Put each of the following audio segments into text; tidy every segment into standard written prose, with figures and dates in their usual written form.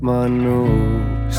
mõnus.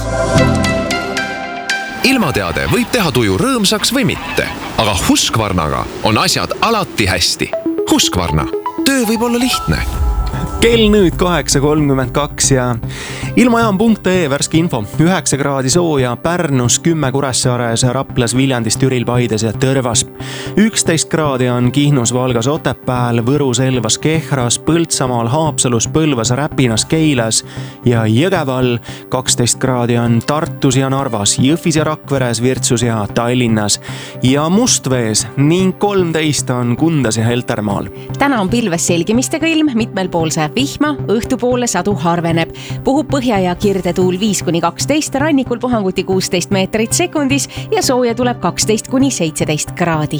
Ilmateade võib teha tuju rõõmsaks või mitte, aga Husqvarnaga on asjad alati hästi. Husqvarna. Töö võib olla lihtne. Kell nüüd 8.32 ja ilmajaam.ee värske info. 9 kraadi sooja Pärnus, 10 Kuressaares, Raplas, Viljandis, Türil, Paides ja Tõrvas. 11 kraadi on Kihnus, Valgas, Otepääl, Võrus, Elvas, Kehras, Põltsamaal, Haapsalus, Põlvas, Räpinas, Keilas ja Jõgeval. 12 kraadi on Tartus ja Narvas, Jõhvis ja Rakveres, Virtsus ja Tallinnas ja Mustvees ning 13 on Kundas ja Heltermaal. Täna on pilves selgimistega ilm, mitmel pool saab vihma, õhtupoole sadu harveneb. Puhub põhja- ja kirdetuul 5-12, rannikul puhanguti 16 meetrit sekundis ja sooja tuleb 12-17 kraadi.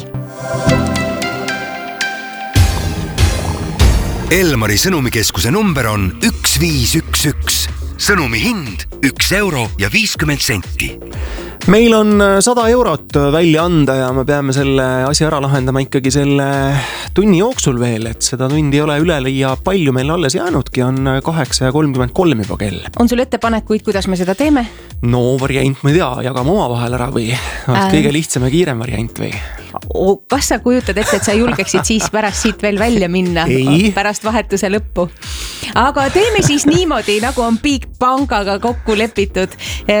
Elmari sõnumikeskuse number on 1511. Sõnumi hind 1 euro ja 50 senti. Meil on 100 eurot välja anda ja me peame selle asja ära lahendama ikkagi selle tunni jooksul veel, et seda tundi ei ole üle ja palju meil alles jäänudki, on 8.33 juba kell. On sul ettepanekuid, kuidas me seda teeme? No variant, ma ei tea, jagame oma vahel ära või kõige lihtsam ja kiirem variant või? Kas sa kujutad ette, et sa julgeksid siis pärast siit veel välja minna? Ei. Pärast vahetuse lõppu. Aga teeme siis niimoodi, nagu on Bigbankaga kokku lepitud,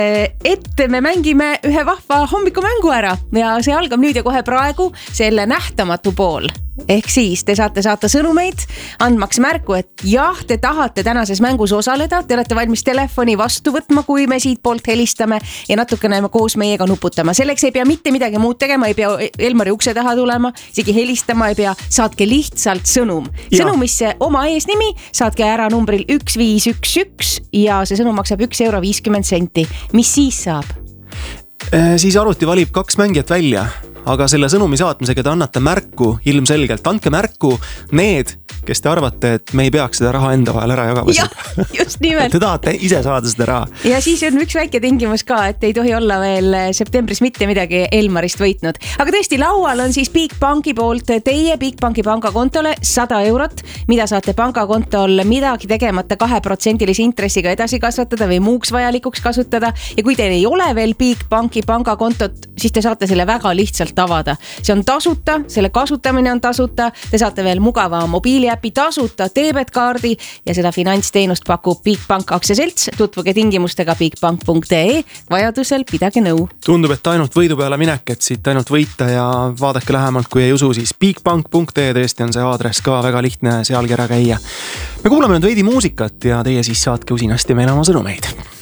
et me mängime ühe vahva hommikumängu ära ja see algab nüüd ja kohe praegu selle nähtamatu pool. Ehk siis te saate saata sõnumeid, andmaks märku, et jah, te tahate tänases mängus osaleda, te olete valmis telefoni vastu võtma, kui me siit poolt helistame ja natukene koos meiega nuputama. Selleks ei pea mitte midagi muud tegema, ei pea Elmari ukse taha tulema, isegi helistama ei pea, saatke lihtsalt sõnum. Sõnumisse oma eesnimi, saatke ära numbril 1511 ja see sõnum maksab 1 euro 50 senti. Mis siis saab? Siis arvuti valib 2 mängijat välja, aga selle sõnumi saatmisega te annate märku ilmselgelt. Andke märku need, kes te arvate, et me ei peaks seda raha enda vahel ära jagama. Ja, just nimelt. Te tahate ise saada seda raha. Ja siis on üks väike tingimus ka, et ei tohi olla veel septembris mitte midagi Elmarist võitnud. Aga tõesti, laual on siis Bigbanki poolt teie Bigbanki pangakontole 100 eurot, mida saate pangakontol midagi tegemata 2% intressiga edasi kasvatada või muuks vajalikuks kasutada. Ja kui teil ei ole veel Bigbanki pangakontot, siis te saate selle väga lihtsalt avada. See on tasuta, selle kasutamine on tasuta, te saate veel mugava mobiiliäpi tasuta teebetkaardi ja seda finantsteenust pakub Bigbank aktsiaselts. Tutvuge tingimustega bigbank.ee, vajadusel pidage nõu. Tundub, et ainult võidu peale minek, et siit ainult võita ja vaadake lähemalt, kui ei usu, siis bigbank.ee tõesti on see aadress ka väga lihtne sealgi ära käia. Me kuulame nüüd veidi muusikat ja teie siis saatke usinasti meile oma sõnumeid.